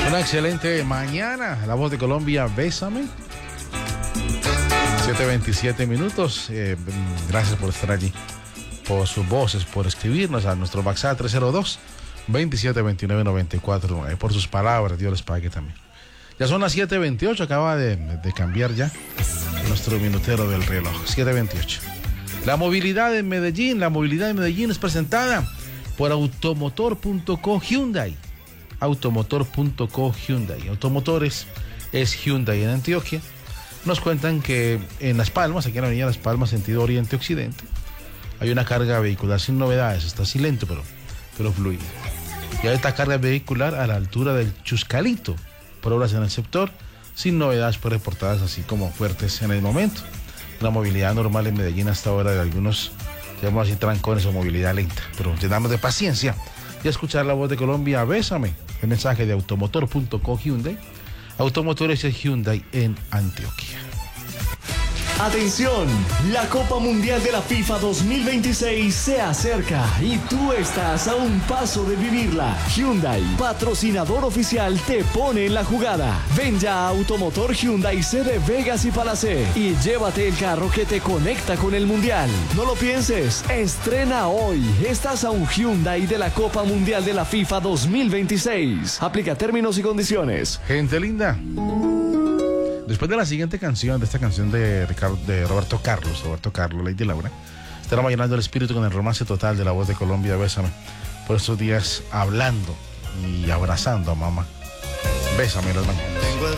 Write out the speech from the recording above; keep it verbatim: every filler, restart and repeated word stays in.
Una excelente mañana. La Voz de Colombia, bésame. siete veintisiete minutos. Eh, gracias por estar allí, por sus voces, por escribirnos a nuestro WhatsApp tres cero dos, veintisiete veintinueve noventa y cuatro. Eh, por sus palabras, Dios les pague también. Ya son las siete veintiocho, acaba de, de cambiar ya nuestro minutero del reloj. siete veintiocho. La movilidad en Medellín, la movilidad en Medellín es presentada por automotor punto co Hyundai. automotor punto co Hyundai. Automotores es Hyundai en Antioquia. Nos cuentan que en Las Palmas, aquí en la avenida Las Palmas, sentido oriente-occidente, hay una carga vehicular sin novedades, está así lento, pero, pero fluido. Y hay esta carga vehicular a la altura del Chuscalito, por obras en el sector, sin novedades pues reportadas así como fuertes en el momento. La movilidad normal en Medellín hasta ahora de algunos, digamos así, trancones o movilidad lenta, pero llenamos de paciencia y a escuchar la Voz de Colombia, bésame. El mensaje de automotor punto co Hyundai. Automotores es Hyundai en Antioquia. Atención, la Copa Mundial de la FIFA dos mil veintiséis se acerca y tú estás a un paso de vivirla. Hyundai, patrocinador oficial, te pone en la jugada. Ven ya a Automotor Hyundai sede Vegas y Palacé y llévate el carro que te conecta con el Mundial. No lo pienses, estrena hoy. Estás a un Hyundai de la Copa Mundial de la FIFA dos mil veintiséis. Aplica términos y condiciones. Gente linda. Después de la siguiente canción, de esta canción de, Ricardo, de Roberto Carlos, Roberto Carlos, Lady Laura, estaremos llenando el espíritu con el romance total de la Voz de Colombia, bésame. Por estos días hablando y abrazando a mamá. Bésame, las manos.